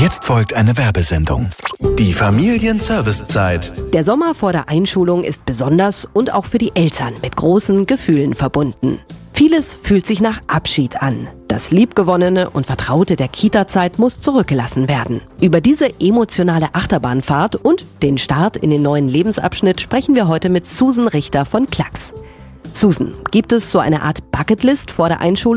Jetzt folgt eine Werbesendung. Die Familienservicezeit. Der Sommer vor der Einschulung ist besonders und auch für die Eltern mit großen Gefühlen verbunden. Vieles fühlt sich nach Abschied an. Das Liebgewonnene und Vertraute der Kita-Zeit muss zurückgelassen werden. Über diese emotionale Achterbahnfahrt und den Start in den neuen Lebensabschnitt sprechen wir heute mit Susan Richter von Klacks. Susan, gibt es so eine Art Bucketlist vor der Einschulung?